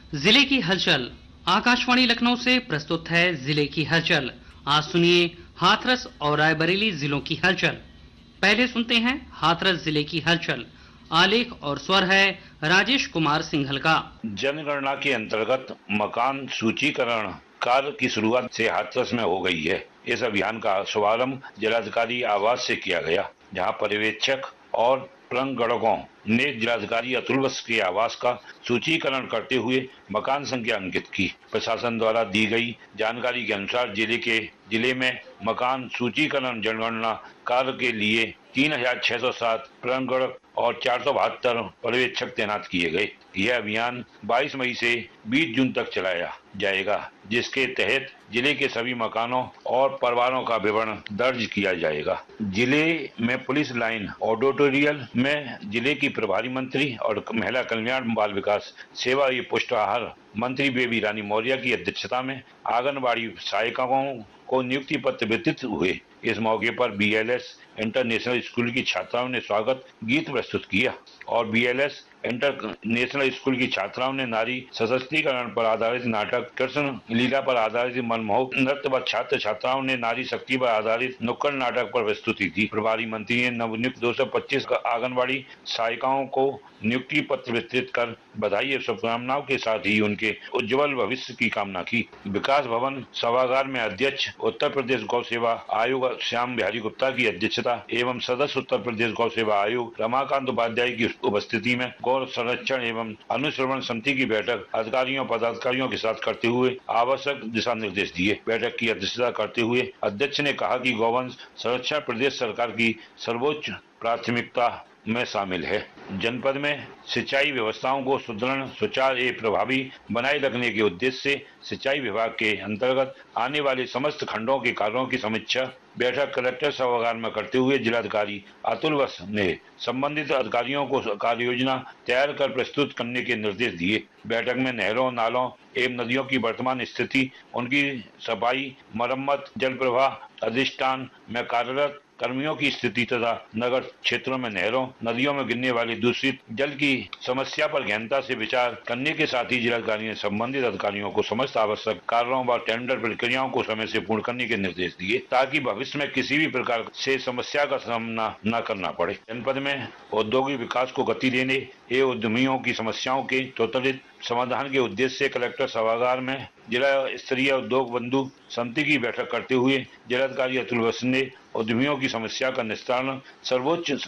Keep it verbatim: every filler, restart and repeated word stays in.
जिले की हलचल। आकाशवाणी लखनऊ से प्रस्तुत है जिले की हलचल। आज सुनिए हाथरस और रायबरेली जिलों की हलचल। पहले सुनते हैं हाथरस जिले की हलचल। आलेख और स्वर है राजेश कुमार सिंघल का। जनगणना के अंतर्गत मकान सूचीकरण कार्य की शुरुआत से हाथरस में हो गई है। इस अभियान का शुभारंभ जिलाधिकारी आवास से किया गया, जहां पर्यवेक्षक और प्रंगणकों ने जिलाधिकारी अतुल वत्स के आवास का सूचीकरण करते हुए मकान संख्या अंकित की। प्रशासन द्वारा दी गई जानकारी के अनुसार जिले के जिले में मकान सूचीकरण जनगणना कार्य के लिए तीन हजार छह सौ सात प्रंगणक और चार सौ बहत्तर पर्यवेक्षक तैनात किए गए। यह अभियान बाईस मई से बीस जून तक चलाया जाएगा, जिसके तहत जिले के सभी मकानों और परिवारों का विवरण दर्ज किया जाएगा। जिले में पुलिस लाइन ऑडिटोरियल में जिले की प्रभारी मंत्री और महिला कल्याण बाल विकास सेवा एवं पुष्टाहार मंत्री बेबी रानी मौर्य की अध्यक्षता में आंगनबाड़ी सहायिकाओं को नियुक्ति पत्र वितरित हुए। इस मौके पर B L S international school की छात्राओं ने स्वागत गीत प्रस्तुत किया और B L S international school की छात्राओं ने नारी सशक्तिकरण पर आधारित नाटक, कृष्ण लीला पर आधारित मनमोहक नृत्य व छात्र छात्राओं ने नारी शक्ति पर आधारित नुक्कड़ नाटक पर प्रस्तुति दी। प्रभारी मंत्री ने नवनियुक्त दो सौ पच्चीस आंगनबाड़ी सहायिकाओं को नियुक्ति पत्र वितरित कर बधाई और शुभकामनाओं के साथ ही उनके उज्जवल भविष्य की कामना की। विकास भवन सभागार में अध्यक्ष उत्तर प्रदेश गौ सेवा आयोग श्याम बिहारी गुप्ता की अध्यक्षता एवं सदस्य उत्तर प्रदेश गौ सेवा आयोग रमाकांत उपाध्याय की उपस्थिति में गौ संरक्षण एवं अनुश्रवण समिति की बैठक अधिकारियों पदाधिकारियों के साथ करते हुए आवश्यक दिशा निर्देश दिए। बैठक की अध्यक्षता करते हुए अध्यक्ष ने कहा कि गौवंश संरक्षण प्रदेश सरकार की सर्वोच्च प्राथमिकता में शामिल है। जनपद में सिंचाई व्यवस्थाओं को सुदृढ़, सुचारू एवं प्रभावी बनाए रखने के उद्देश्य से सिंचाई विभाग के अंतर्गत आने वाले समस्त खंडों के कार्यों की समीक्षा बैठक कलेक्टर सभागार में करते हुए जिलाधिकारी अतुल वत्स ने संबंधित अधिकारियों को कार्य योजना तैयार कर प्रस्तुत करने के निर्देश दिए। बैठक में नहरों, नालों एवं नदियों की वर्तमान स्थिति, उनकी सफाई, मरम्मत, जल प्रवाह अधिष्ठान में कार्यरत कर्मियों की स्थिति तथा नगर क्षेत्रों में नहरों, नदियों में गिरने वाली दूषित जल की समस्या पर गहनता से विचार करने के साथ ही जिलाधिकारी ने संबंधित अधिकारियों को समस्त आवश्यक कार्यों व टेंडर प्रक्रियाओं को समय से पूर्ण करने के निर्देश दिए, ताकि भविष्य में किसी भी प्रकार से समस्या का सामना न करना पड़े। जनपद में औद्योगिक विकास को गति देने एवं उद्यमियों की समस्याओं के त्वरित समाधान के उद्देश्य से कलेक्टर सभागार में जिला स्तरीय उद्योग बंधु समिति की बैठक करते हुए जिलाधिकारी अतुल वत्स ने उद्यमियों की समस्या का निस्तारण सर्वोच्च